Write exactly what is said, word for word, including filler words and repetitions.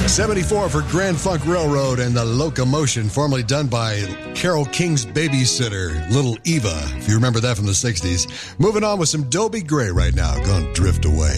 seventy-four for Grand Funk Railroad and the Locomotion, formerly done by Carole King's babysitter, Little Eva, if you remember that from the sixties. Moving on with some Dobie Gray right now, gonna drift away.